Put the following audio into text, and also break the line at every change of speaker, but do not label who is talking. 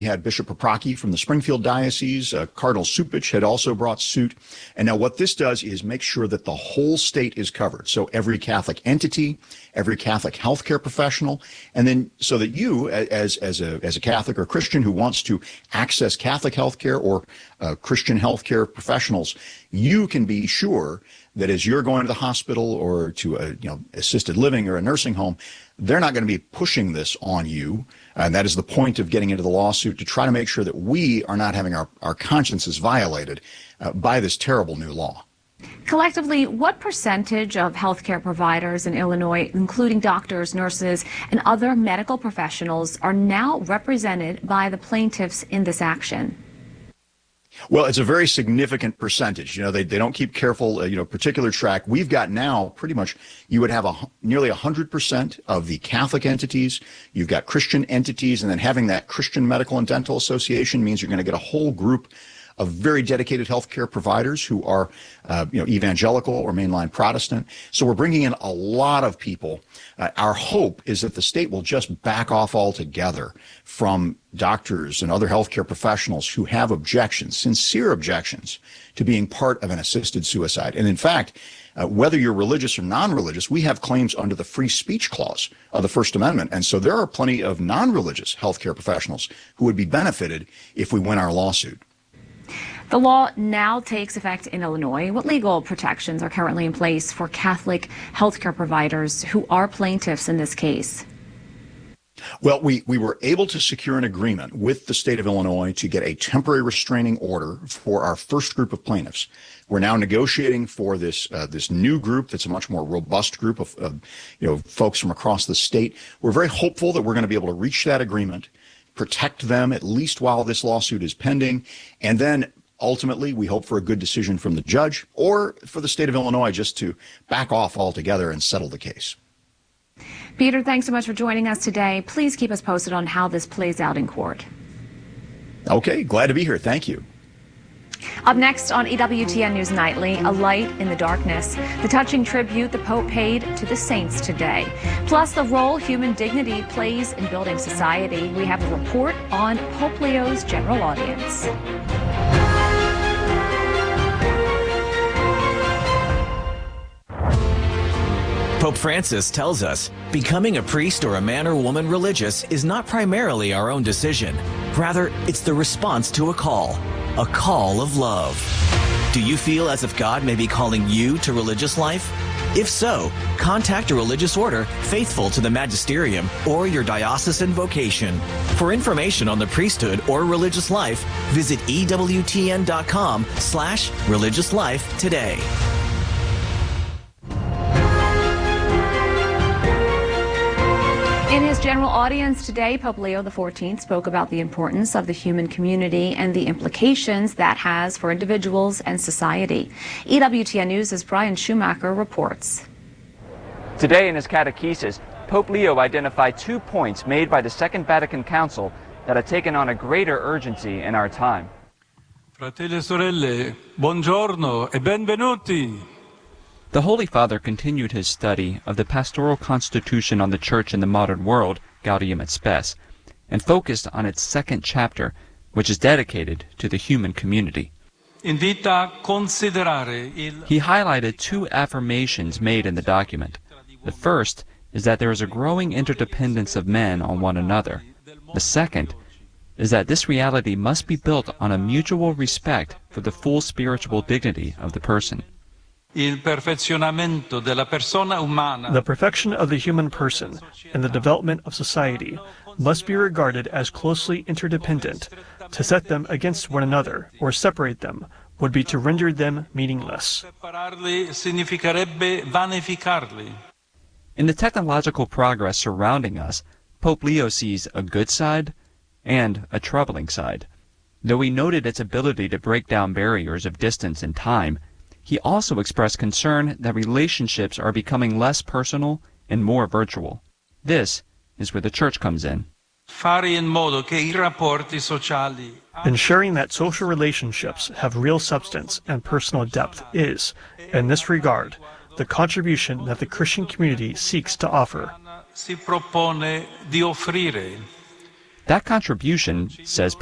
had Bishop Paprocki from the Springfield Diocese. Cardinal Cupich had also brought suit. And now what this does is make sure that the whole state is covered. So every Catholic entity, every Catholic healthcare professional, and then so that you, as a Catholic or Christian who wants to access Catholic healthcare or Christian healthcare professionals, you can be sure that as you're going to the hospital or to a assisted living or a nursing home, they're not going to be pushing this on you. And that is the point of getting into the lawsuit, to try to make sure that we are not having our consciences violated by this terrible new law.
Collectively, what percentage of healthcare providers in Illinois, including doctors, nurses, and other medical professionals, are now represented by the plaintiffs in this action?
Well, it's a very significant percentage. They don't keep careful, particular track. We've got now pretty much, you would have nearly 100% of the Catholic entities. You've got Christian entities, and then having that Christian Medical and Dental Association means you're going to get a whole group of very dedicated healthcare providers who are, evangelical or mainline Protestant. So we're bringing in a lot of people. Our hope is that the state will just back off altogether from doctors and other healthcare professionals who have objections, sincere objections, to being part of an assisted suicide. And in fact, whether you're religious or non-religious, we have claims under the free speech clause of the First Amendment. And so there are plenty of non-religious healthcare professionals who would be benefited if we win our lawsuit.
The law now takes effect in Illinois. What legal protections are currently in place for Catholic healthcare providers who are plaintiffs in this case?
Well, we were able to secure an agreement with the state of Illinois to get a temporary restraining order for our first group of plaintiffs. We're now negotiating for this new group that's a much more robust group of folks from across the state. We're very hopeful that we're going to be able to reach that agreement, protect them at least while this lawsuit is pending, and then ultimately we hope for a good decision from the judge, or for the state of Illinois just to back off altogether and settle the case.
Peter, thanks so much for joining us today. Please keep us posted on how this plays out in court.
Okay, glad to be here. Thank you.
Up next on EWTN News Nightly, a light in the darkness, the touching tribute the Pope paid to the saints today, plus the role human dignity plays in building society. We have a report on Pope Leo's general audience.
Pope Francis tells us becoming a priest or a man or woman religious is not primarily our own decision. Rather, it's the response to a call of love. Do you feel as if God may be calling you to religious life? If so, contact a religious order faithful to the magisterium or your diocesan vocation. For information on the priesthood or religious life, visit EWTN.com/religiouslife today.
In his general audience today, Pope Leo XIV spoke about the importance of the human community and the implications that has for individuals and society. EWTN News' Brian Schumacher reports.
Today in his catechesis, Pope Leo identified 2 points made by the Second Vatican Council that have taken on a greater urgency in our time.
Fratelli e sorelle, buongiorno e benvenuti.
The Holy Father continued his study of the pastoral constitution on the Church in the modern world, Gaudium et Spes, and focused on its second chapter, which is dedicated to the human community. He highlighted 2 affirmations made in the document. The first is that there is a growing interdependence of men on one another. The second is that this reality must be built on a mutual respect for the full spiritual dignity of the person.
The perfection of the human person and the development of society must be regarded as closely interdependent. To set them against one another or separate them would be to render them meaningless.
In the technological progress surrounding us, Pope Leo sees a good side and a troubling side. Though he noted its ability to break down barriers of distance and time, he also expressed concern that relationships are becoming less personal and more virtual. This is where the Church comes in.
Ensuring that social relationships have real substance and personal depth is, in this regard, the contribution that the Christian community seeks to offer.
That contribution, says